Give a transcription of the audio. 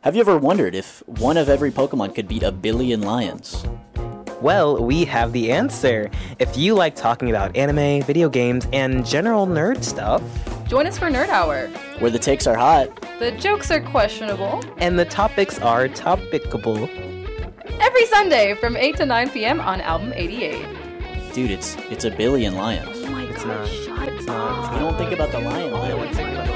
Have you ever wondered if one of every Pokemon could beat a billion lions? Well, we have the answer. If you like talking about anime, video games, and general nerd stuff, join us for Nerd Hour, where the takes are hot, the jokes are questionable, and the topics are topicable. Every Sunday from 8 to 9 p.m. on Album 88. Dude, it's a billion lions. Oh my It's god, not. shut It's up. not. You don't think about the lion. No one's thinking about